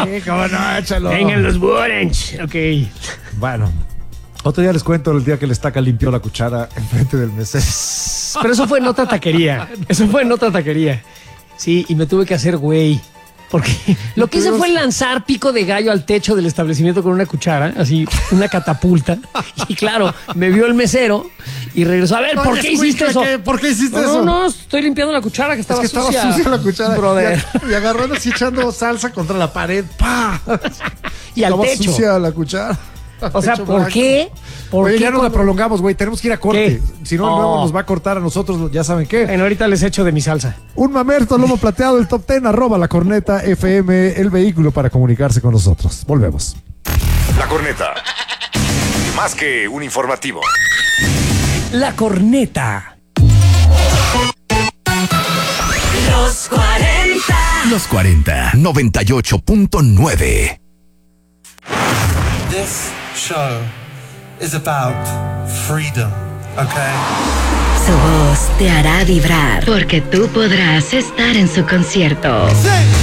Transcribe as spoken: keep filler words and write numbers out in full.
Sí, cómo no, échalo. Vengan los Buranch. Ok. Bueno, otro día les cuento el día que el estaca limpió la cuchara enfrente del mesero. Pero eso fue en otra taquería. Eso fue en otra taquería. Sí, y me tuve que hacer güey. Porque lo que hice fue lanzar pico de gallo al techo del establecimiento con una cuchara, así, una catapulta. Y claro, me vio el mesero y regresó. A ver, ¿por qué hiciste eso? ¿Por qué hiciste No, eso? no, no, estoy limpiando la cuchara que estaba Es que sucia. estaba sucia la cuchara. Brother. Y, y agarrando así echando salsa contra la pared. ¡Pah! Y al Estaba techo. sucia la cuchara. O sea, Techo ¿por blanco. qué? ¿Por Oye, qué ya no la cuando- prolongamos, güey. Tenemos que ir a corte. ¿Qué? Si no, Oh. luego nos va a cortar a nosotros, ya saben qué. Bueno, ahorita les echo de mi salsa. Un mamerto, lomo plateado, el top ten, arroba la corneta F M, el vehículo para comunicarse con nosotros. Volvemos. La Corneta. Más que un informativo. La corneta. Los cuarenta. Los cuarenta, noventa y ocho punto nueve. This show is about freedom, okay? Su voz te hará vibrar porque tú podrás estar en su concierto. Sí.